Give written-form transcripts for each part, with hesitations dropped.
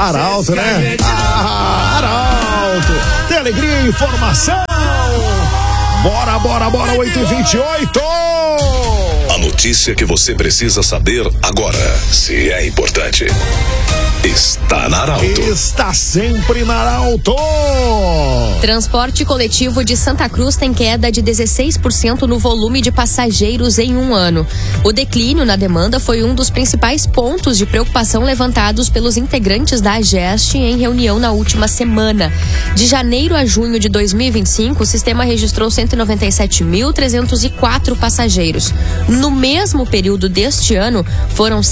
Arauto, né? Arauto. Tem alegria e informação. Bora, 8h28. A notícia que você precisa saber agora, se é importante, está na Arauto. Está sempre na Arauto. Transporte coletivo de Santa Cruz tem queda de 16% no volume de passageiros em um ano. O declínio na demanda foi um dos principais pontos de preocupação levantados pelos integrantes da AGEST em reunião na última semana. De janeiro a junho de 2025, o sistema registrou 197.304 passageiros. No mesmo período deste ano, foram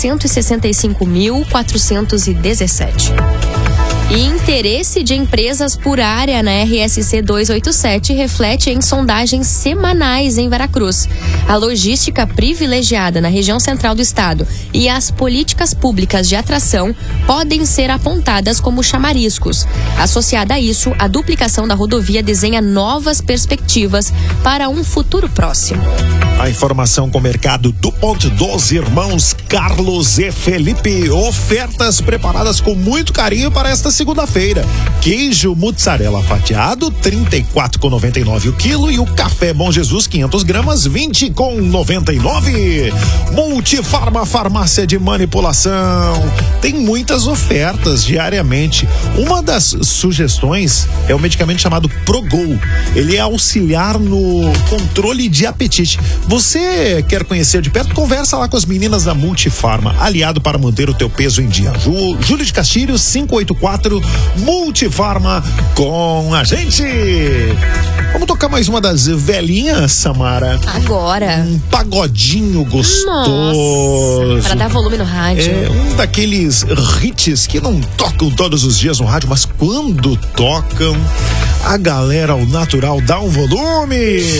165.417. E interesse de empresas por área na RSC 287 reflete em sondagens semanais em Veracruz. A logística privilegiada na região central do estado e as políticas públicas de atração podem ser apontadas como chamariscos. Associada a isso, a duplicação da rodovia desenha novas perspectivas para um futuro próximo. A informação com o mercado do ponto dos irmãos Carlos e Felipe. Ofertas preparadas com muito carinho para esta segunda-feira. Queijo mussarela fatiado, R$ 34,99 o quilo, e o café Bom Jesus 500 gramas, R$ 20,99. Multifarma, farmácia de manipulação. Tem muitas ofertas diariamente. Uma das sugestões é o medicamento chamado Progol. Ele é auxiliar no controle de apetite. Você quer conhecer de perto? Conversa lá com as meninas da Multifarma, aliado para manter o teu peso em dia. Júlio de Castilhos, 584, Multifarma com a gente. Vamos tocar mais uma das velhinhas, Samara? Agora. Um pagodinho gostoso. Nossa, para dar volume no rádio. É um daqueles hits que não tocam todos os dias no rádio, mas quando tocam, a galera ao natural dá um volume.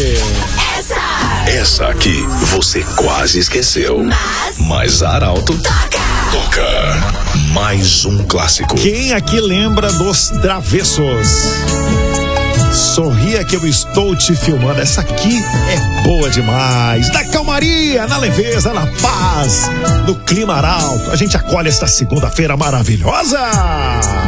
Essa aqui você quase esqueceu. Mas a Arauto toca mais um clássico. Quem aqui lembra dos Travessos? Sorria que eu estou te filmando. Essa aqui é boa demais. Na calmaria, na leveza, na paz, no clima Arauto. A gente acolhe esta segunda-feira maravilhosa.